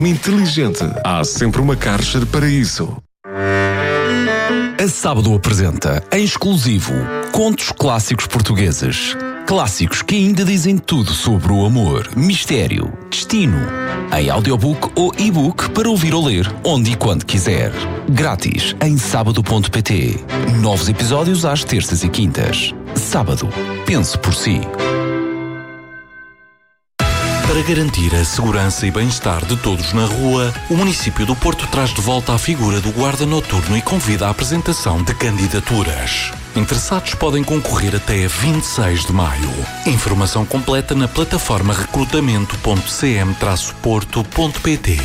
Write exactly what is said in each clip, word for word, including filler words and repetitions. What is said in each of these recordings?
Inteligente. Há sempre uma Karcher para isso. A Sábado apresenta, em exclusivo, contos clássicos portugueses. Clássicos que ainda dizem tudo sobre o amor, mistério, destino. Em audiobook ou e-book para ouvir ou ler, onde e quando quiser. Grátis em sábado ponto pt. Novos episódios às terças e quintas. Sábado. Pense por si. Para garantir a segurança e bem-estar de todos na rua, o município do Porto traz de volta a figura do guarda noturno e convida à apresentação de candidaturas. Interessados podem concorrer até vinte e seis de maio. Informação completa na plataforma recrutamento ponto c m traço porto ponto p t.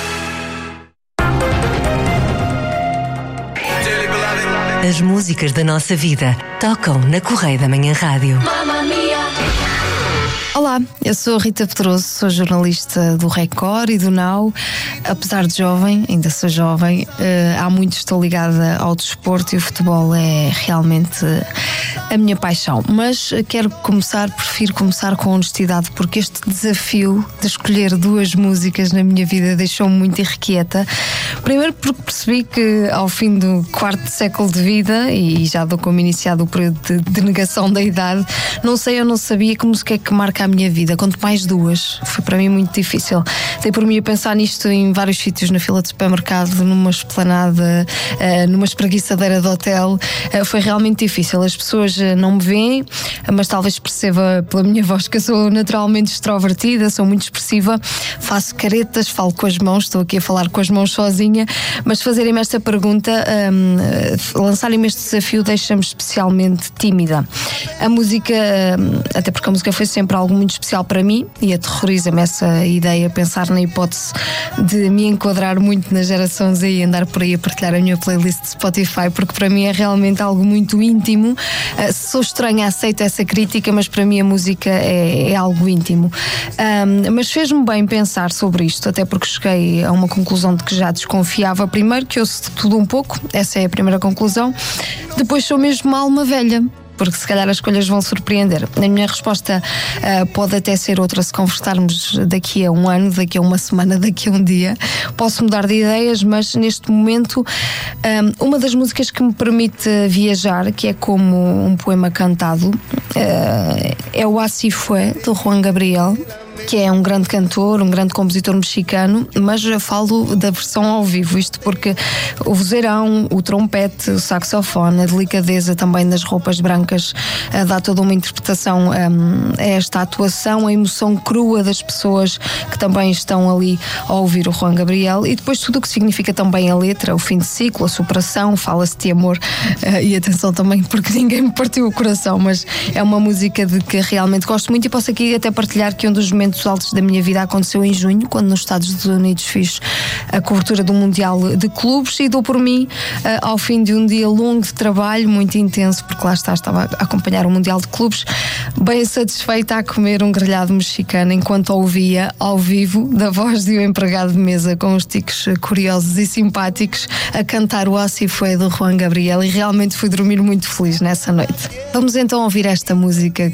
As músicas da nossa vida tocam na Correia da Manhã Rádio. Olá, eu sou a Rita Pedroso, sou jornalista do Record e do Now. Apesar de jovem, ainda sou jovem, há muito estou ligada ao desporto e o futebol é realmente a minha paixão. Mas quero começar, prefiro começar com honestidade, porque este desafio de escolher duas músicas na minha vida deixou-me muito irrequieta. Primeiro porque percebi que ao fim do quarto século de vida, e já dou como iniciado o período de, de negação da idade, não sei, eu não sabia que música é que marca a minha vida, quanto mais duas. Foi para mim muito difícil. Dei por mim a pensar nisto em vários sítios, na fila de supermercado, numa esplanada, uh, numa espreguiçadeira de hotel. Uh, foi realmente difícil. As pessoas uh, não me veem, mas talvez perceba pela minha voz que eu sou naturalmente extrovertida, sou muito expressiva, faço caretas, falo com as mãos, estou aqui a falar com as mãos sozinha, mas fazerem-me esta pergunta, um, uh, lançarem-me este desafio deixa-me especialmente tímida. A música, uh, até porque a música foi sempre algo muito especial para mim e aterroriza-me essa ideia, pensar na hipótese de me enquadrar muito na geração Z e andar por aí a partilhar a minha playlist de Spotify, porque para mim é realmente algo muito íntimo. Uh, sou estranha, aceito essa crítica, mas para mim a música é, é algo íntimo. Um, mas fez-me bem pensar sobre isto, até porque cheguei a uma conclusão de que já desconfiava. Primeiro que ouço de tudo um pouco, essa é a primeira conclusão. Depois sou mesmo uma alma velha, porque se calhar as escolhas vão surpreender. A minha resposta uh, pode até ser outra se conversarmos daqui a um ano, daqui a uma semana, daqui a um dia. Posso mudar de ideias, mas neste momento um, uma das músicas que me permite viajar, que é como um poema cantado, uh, é o Así Fue, do Juan Gabriel, que é um grande cantor, um grande compositor mexicano, mas eu falo da versão ao vivo, isto porque o vozeirão, o trompete, o saxofone, a delicadeza também das roupas brancas uh, dá toda uma interpretação um, a esta atuação, a emoção crua das pessoas que também estão ali a ouvir o Juan Gabriel, e depois tudo o que significa também a letra, o fim de ciclo, a superação, fala-se de amor uh, e atenção também porque ninguém me partiu o coração, mas é uma música de que realmente gosto muito, e posso aqui até partilhar que um dos momentos altos da minha vida aconteceu em junho, quando nos Estados Unidos fiz a cobertura do Mundial de Clubes, e dou por mim ao fim de um dia longo de trabalho, muito intenso, porque lá está, estava a acompanhar o Mundial de Clubes, bem satisfeita a comer um grelhado mexicano enquanto ouvia ao vivo da voz de um empregado de mesa com os tiques curiosos e simpáticos a cantar o Así Fue do Juan Gabriel, e realmente fui dormir muito feliz nessa noite. Vamos então ouvir esta música